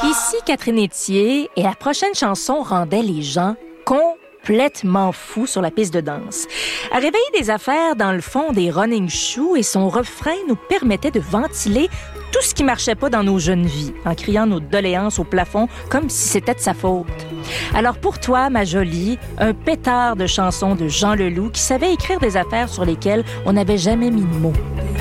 Ici Catherine Etier et la prochaine chanson rendait les gens complètement fous sur la piste de danse. Elle réveillait des affaires dans le fond des running shoes et son refrain nous permettait de ventiler tout ce qui marchait pas dans nos jeunes vies, en criant nos doléances au plafond comme si c'était de sa faute. Alors pour toi, ma jolie, un pétard de chansons de Jean Leloup qui savait écrire des affaires sur lesquelles on n'avait jamais mis de mots.